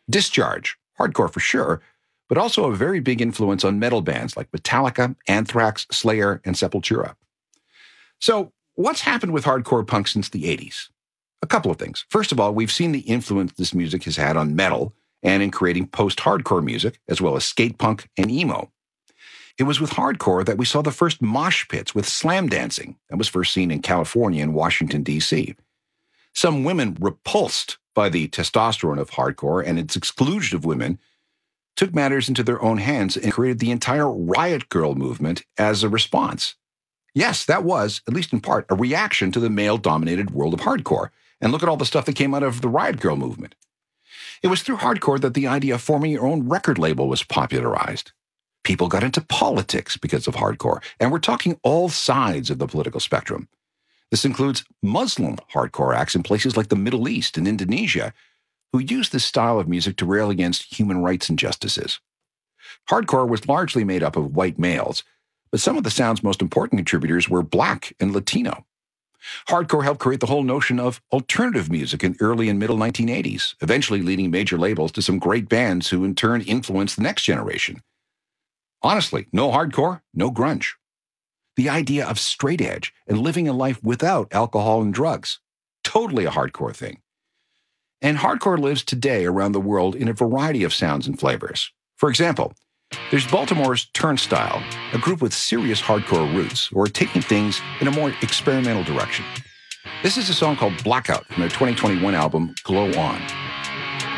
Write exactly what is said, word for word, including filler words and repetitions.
Discharge, hardcore for sure, but also a very big influence on metal bands like Metallica, Anthrax, Slayer, and Sepultura. So, what's happened with hardcore punk since the eighties? A couple of things. First of all, we've seen the influence this music has had on metal and in creating post-hardcore music, as well as skate punk and emo. It was with hardcore that we saw the first mosh pits with slam dancing that was first seen in California and Washington, D C. Some women, repulsed by the testosterone of hardcore and its exclusion of women, took matters into their own hands and created the entire Riot Grrrl movement as a response. Yes, that was, at least in part, a reaction to the male-dominated world of hardcore. And look at all the stuff that came out of the Riot Grrrl movement. It was through hardcore that the idea of forming your own record label was popularized. People got into politics because of hardcore, and we're talking all sides of the political spectrum. This includes Muslim hardcore acts in places like the Middle East and Indonesia, who used this style of music to rail against human rights injustices. Hardcore was largely made up of white males, but some of the sound's most important contributors were Black and Latino. Hardcore helped create the whole notion of alternative music in early and middle nineteen eighties, eventually leading major labels to some great bands who in turn influenced the next generation. Honestly, no hardcore, no grunge. The idea of straight edge and living a life without alcohol and drugs. Totally a hardcore thing. And hardcore lives today around the world in a variety of sounds and flavors. For example, there's Baltimore's Turnstile, a group with serious hardcore roots who are taking things in a more experimental direction. This is a song called Blackout from their twenty twenty-one album, Glow On.